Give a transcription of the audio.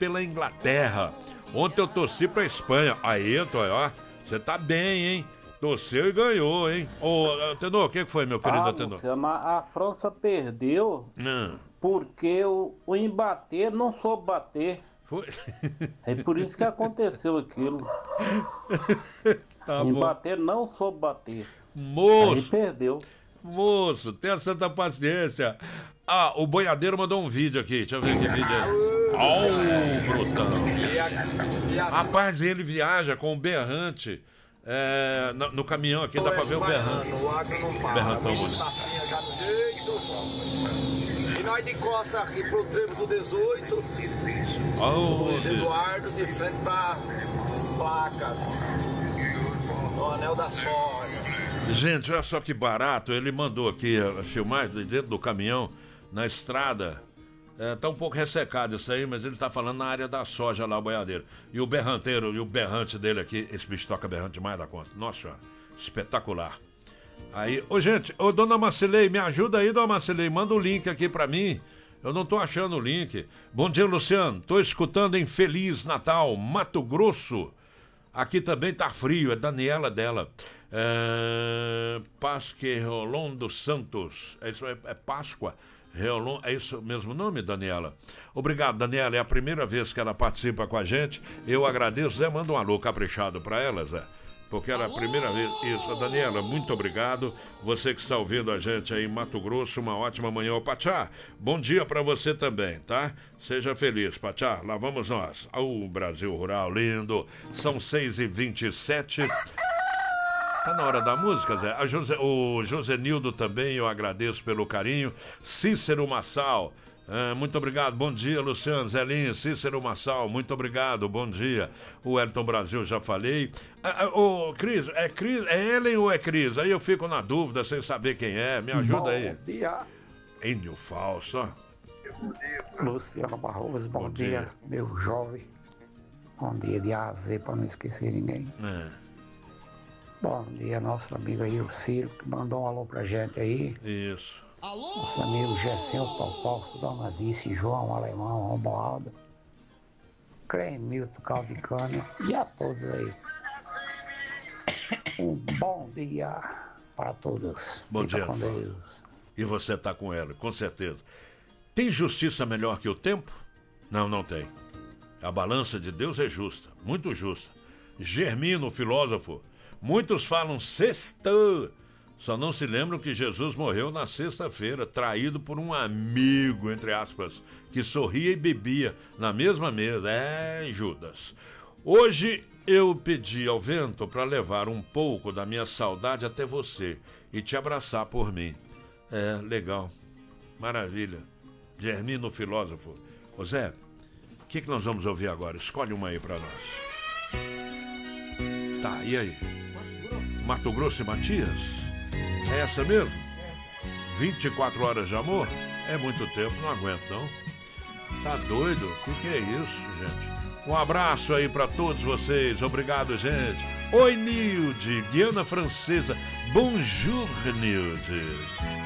pela Inglaterra. Ontem eu torci pra Espanha. Aí, Antônio, ó, você tá bem, hein? Torceu e ganhou, hein? Ô, Tenor, o que foi, meu querido Tenor? Luciano, a França perdeu porque o Mbappé não soube bater. Foi. É por isso que aconteceu aquilo. Tá O bom. Mbappé não soube bater. Moço. Aí perdeu. Moço, tenha santa paciência. Ah, o boiadeiro mandou um vídeo aqui. Deixa eu ver que vídeo é. Oh, brutão. Rapaz, ele viaja com o berrante no caminhão aqui, dá pra ver o berrante. O agro não para. Berrantão, Vamos safrinha já no jeito. E nós de costa aqui pro trevo do 18. Oh, Luiz Eduardo de frente para as placas. O anel da soja. gente, olha só que barato. Ele mandou aqui filmar de dentro do caminhão, na estrada. Tá um pouco ressecado isso aí, mas ele tá falando na área da soja lá, o boiadeiro. E o berranteiro, e o berrante dele aqui, esse bicho toca berrante demais da conta. Nossa senhora, espetacular. Aí, gente, dona Marcelei, me ajuda aí, dona Marcelei, manda o link aqui pra mim. Eu não tô achando o link. Bom dia, Luciano, tô escutando em Feliz Natal, Mato Grosso. Aqui também tá frio, é Daniela dela. Pasque Rolon dos Santos. É Páscoa. Reolon, é isso mesmo o nome, Daniela? Obrigado, Daniela, é a primeira vez que ela participa com a gente. Eu agradeço, Zé, manda um alô caprichado pra ela, Zé, porque era a primeira vez. Isso, Daniela, muito obrigado. Você que está ouvindo a gente aí em Mato Grosso, uma ótima manhã. Ô, Pachá, bom dia pra você também, tá? Seja feliz, Pachá, lá vamos nós. Brasil Rural, lindo. São 6h27. Tá na hora da música, Zé. O Josenildo também, eu agradeço pelo carinho. Cícero Massal, muito obrigado. Bom dia, Luciano, Zelinho, Cícero Massal, muito obrigado, bom dia. O Elton Brasil, já falei. Cris, é Ellen ou é Cris? Aí eu fico na dúvida, sem saber quem é. Me ajuda aí. Bom dia. Ennio Falso, ó. Luciano Barroso, bom dia, meu jovem. Bom dia de A a Z, pra não esquecer ninguém. Bom dia, nosso amigo aí, o Ciro, que mandou um alô pra gente aí. Isso. Alô! Nosso amigo Gersinho Popó, Dona Dice, João Alemão, Romualdo, Cremilton Caldicano e a todos aí. Um bom dia para todos. Bom Fica dia, com Deus. E você tá com ela, com certeza. Tem justiça melhor que o tempo? Não, não tem. A balança de Deus é justa, muito justa. Germino, filósofo. Muitos falam sexta, só não se lembram que Jesus morreu na sexta-feira, traído por um amigo, entre aspas, que sorria e bebia na mesma mesa. Judas. Hoje eu pedi ao vento para levar um pouco da minha saudade até você e te abraçar por mim. Legal. Maravilha. Germino, filósofo. Ô Zé, o que nós vamos ouvir agora? Escolhe uma aí para nós. Tá, e aí? Mato Grosso e Matias? É essa mesmo? 24 horas de amor? É muito tempo, não aguento não. Tá doido? O que é isso, gente? Um abraço aí pra todos vocês. Obrigado, gente. Oi, Nilde, Guiana Francesa. Bonjour, Nilde.